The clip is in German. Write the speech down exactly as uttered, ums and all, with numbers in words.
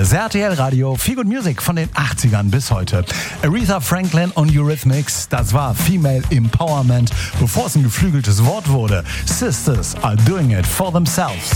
Das R T L Radio Feel Good Music von den achtzigern bis heute. Aretha Franklin und Eurythmics, das war Female Empowerment, bevor es ein geflügeltes Wort wurde. Sisters are doing it for themselves.